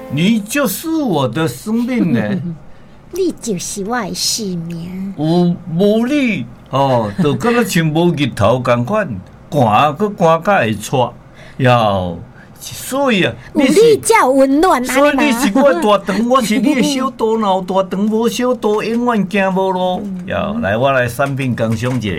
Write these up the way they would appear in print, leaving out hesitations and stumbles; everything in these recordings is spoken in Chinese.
你就是我的生命呢。 你就是我的生命。 有无你就敢若像无日头共款，寒佫寒甲会喘，所以啊， 有你才有温暖。 所以你是我的大肠，我是你的小肚，若有大肠无小肚，永远行无路。来，我来产品工商一下。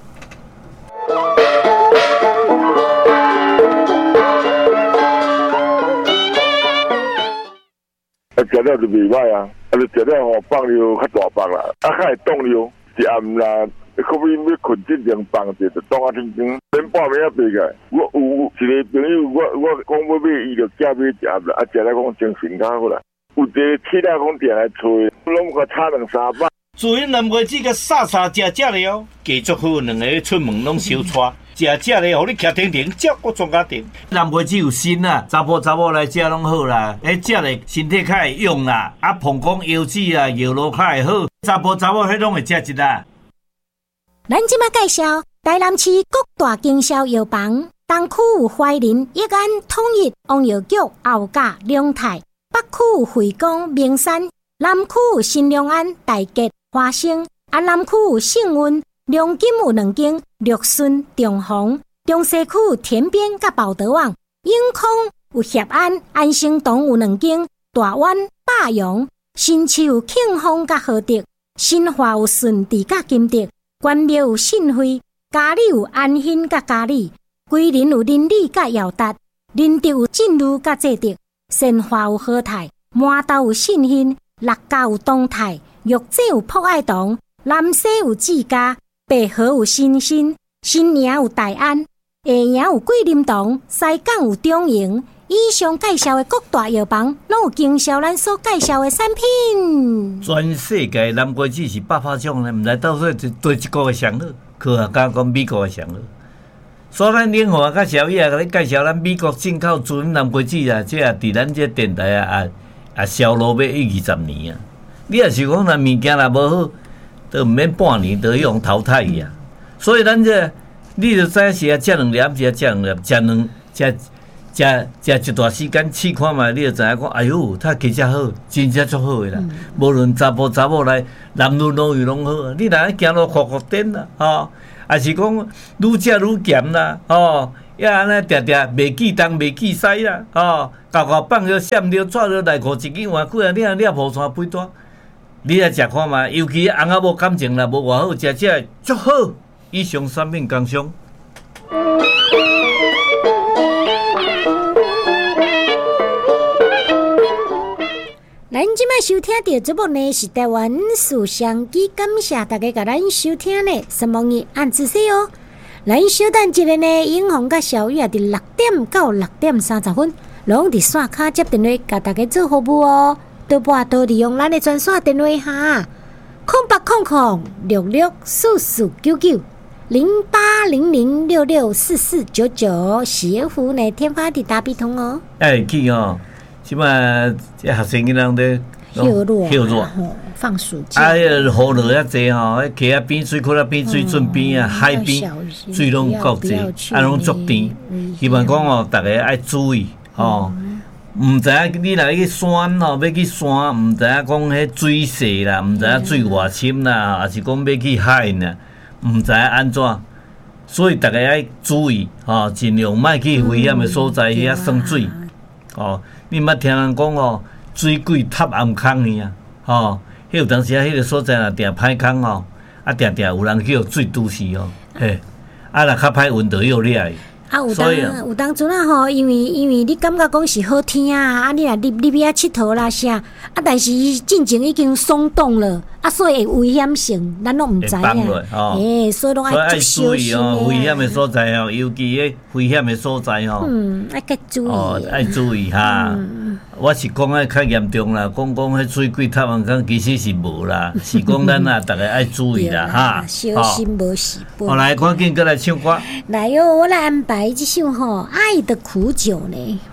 食了就袂歹啊，就食了放了较大放啦，较会冻了，是暗啦。可比要困这两放者，就冻天天，连半暝也白个。我有一个朋友，我讲要买，伊就寄买一盒啦，食了讲精神较好啦。有一个铁仔讲定来找，拢个差2-3百。 自因南瓜子个傻傻食了，家足好，两个出门拢小带。食咧，互你徛停停，照我装家庭。南瓜子有锌啊，查甫来食拢好啦。食咧身体较会用啦，膀胱腰子啊、腰路较会好。查甫迄拢会食一啦。 咱即马介绍台南市各大经销药房，东区有怀仁、益安、统一、王药局、后甲、龙泰；北区有惠光、名山；南区有新良安、大吉、花生；南区有盛运、龙金有2间，绿顺、中宏；中西区有田边甲宝德旺；永康有协安、安生堂有2间，大湾、霸阳；新市有庆丰甲和德；新华有顺治甲金德；关庙有信惠；嘉里有安兴甲嘉里；桂林有林里甲耀达；林德有进路甲济德；善华有和泰；麻豆有信兴；六甲有东泰；玉井有博爱堂；南西有志家；北河有新兴；新营有大安；下营有桂林堂；西港有中营。以上介绍的各大药房，拢有经销咱所介绍的产品。 全世界南瓜子是800种咧，毋知到底对一个上好，科学家讲美国的上好。所以咱联合甲小叶甲你介绍咱美国进口自然南瓜子啊，这也伫咱这电台销路要1-20年啊。你若是讲咱物件若无好，都毋免半年，都用淘汰去啊。所以咱这你就知是食2粒，食一段时间试看嘛，你就知影讲，哎呦，它其实好，真正足好的啦。无论查甫来，男女老幼拢好。你若行路酷点啦，也是讲愈食愈咸啦，也安尼定袂记东袂记西啦，搞放着闪着拽着内裤一支换几啊，你抱山背单，你来食看嘛。尤其翁仔无感情啦，无偌好食，这足好。以上产品工商。 咱即摆收听到节目呢是台湾思想机，感谢大家甲咱收听呢。3网页按仔细哦。咱小等一个呢，永红甲小雨伫6点到6点30分，拢伫线卡接电话甲大家做服务哦。多拨多利用咱的专线电话哈，0800-664499，0800664499，喜福呢天发的大笔通哦。 去哦。即摆这学生囡仔咧休热， 放暑假。 啊，雨落遐济吼，迄溪仔边水库仔边水圳边啊，海边水拢够济，拢足甜。希望讲大家爱注意毋知影你若去山要去山，毋知影讲迄水势啦，毋知影水偌深啦，还是讲要去海呢，毋知影安怎。所以大家爱注意尽量莫去危险的所在遐耍水你捌听人讲水鬼塌暗坑去啊！迄有当时迄个所在若定歹空定有人去水拄死嘿，若较歹运就有掠去。 有当阵因为你感觉讲是好天你若入去佚佗啦啥但是进前已经松动了所以会危险性咱拢毋知影所以拢爱注意危险的所在尤其迄危险的所在爱较注意爱注意哈。我是讲较严重啦，讲迄水鬼塌暗坑其实是无啦，是讲咱大家爱注意啦哈。 小心无事本。 来，赶紧过来唱歌。 来我来安排这首爱的苦酒呢。